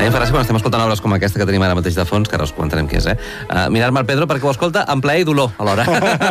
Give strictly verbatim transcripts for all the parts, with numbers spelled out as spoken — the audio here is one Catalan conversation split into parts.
mi em fa gràcia quan estem escoltant obres com aquesta que tenim ara mateix de fons, que ara us comentarem què és, eh? Uh, Mirar-me el Pedro perquè ho escolta amb plaer i dolor, alhora.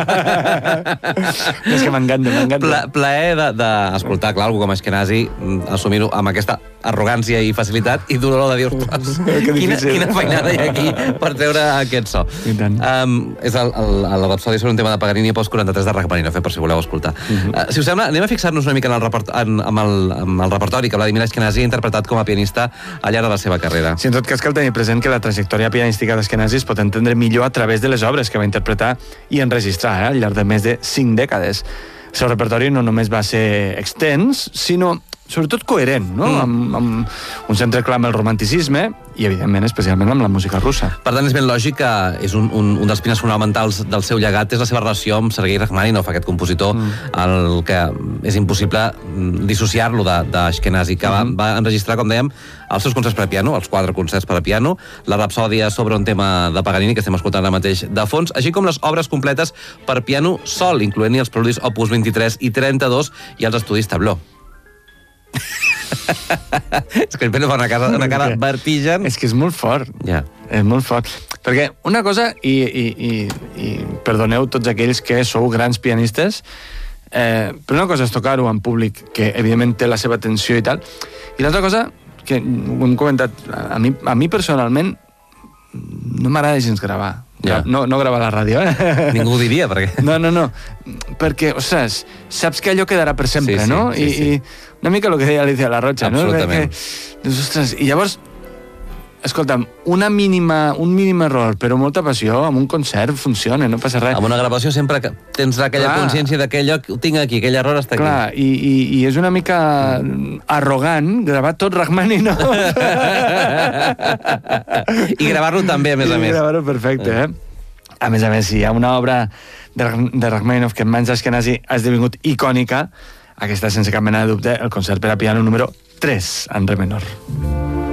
És que m'encanta, m'encanta. Pla, plaer d'escoltar, de, clar, algú com Ashkenazi, assumir-ho amb aquesta arrogància i facilitat, i dolor de dir, ostres, quina, quina feinada hi ha aquí per treure aquest so. Um, és el, el, el Rapsòdia sobre un tema de Paganini post quaranta-tres de Rachmaninoff, per si voleu escoltar. Uh -huh. uh, si us sembla, anem a fixar-nos una mica en el, report, en, en el, en el repertori que Vladimir Ashkenazi ha interpretat com a pianista al llarg de la seva carrera. Sí, en tot cas cal tenir present que la trajectòria pianística d'Ashkenazi es pot entendre millor a través de les obres que va interpretar i enregistrar eh, al llarg de més de cinc dècades. El seu repertori no només va ser extens, sinó sobretot coherent, no? Mm. Amb, amb un centre clar amb el romanticisme i, evidentment, especialment amb la música russa. Per tant, és ben lògic que és un, un, un dels pilars fonamentals del seu llegat és la seva relació amb Sergei Rachmaninoff, aquest compositor, mm. el que és impossible dissociar-lo d'Ashkenazi, que mm. va, va enregistrar, com dèiem, els seus concerts per a piano, els quatre concerts per a piano, la Rapsòdia sobre un tema de Paganini, que estem escoltant ara mateix de fons, així com les obres completes per piano sol, incloent-hi els preludis opus vint-i-tres i trenta-dos i els estudis Tableau. És que el Pedro fa una cara, una cara vertigen. És que és molt fort. Ja. És molt fort. Perquè una cosa, i, i, i, i perdoneu tots aquells que sou grans pianistes, eh, però una cosa és tocar-ho en públic, que evidentment té la seva atenció i tal, i l'altra cosa, que ho hem comentat, a mi, a mi personalment no m'agrada gens gravar. Ja. No, no gravar a la ràdio, eh? Ningú ho diria, perquè... No, no, no. Perquè, ostres, saps que allò quedarà per sempre, sí, sí, no? Sí, I, sí. I una mica el que deia Alicia La Rocha, no? Absolutament. Que, ostres, i llavors, escolta'm, una mínima, un mínim error, però molta passió, amb un concert funciona, no passa res. Amb una gravació sempre que tens aquella Clar. consciència d'aquell lloc, ho tinc aquí, aquell error està aquí. Clar, i, i, i és una mica arrogant gravar tot Rachmaninoff. I gravar-lo també, a més a més. I gravar-ho perfecte, eh? A més a més, si hi ha una obra de, de Rachmaninoff que en mans d'Ashkenazi ha esdevingut icònica, aquesta, sense cap mena de dubte, el concert per a piano número tres, en re menor.